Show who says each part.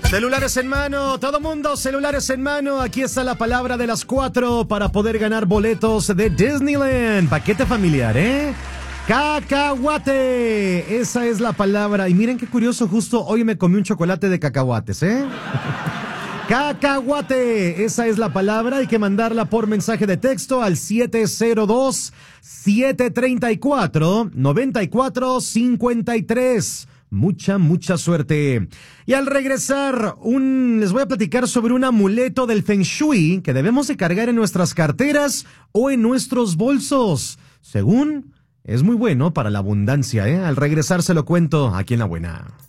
Speaker 1: Celulares en mano, todo mundo, celulares en mano. Aquí está la palabra de las 4 para poder ganar boletos de Disneyland. Paquete familiar, ¿eh? Cacahuate. Esa es la palabra. Y miren qué curioso, justo hoy me comí un chocolate de cacahuates, ¿eh? Cacahuate. Esa es la palabra. Hay que mandarla por mensaje de texto al 702-734-9453. Mucha suerte. Y al regresar, les voy a platicar sobre un amuleto del Feng Shui que debemos de cargar en nuestras carteras o en nuestros bolsos. Según, es muy bueno para la abundancia, ¿eh? Al regresar se lo cuento aquí en La Buena.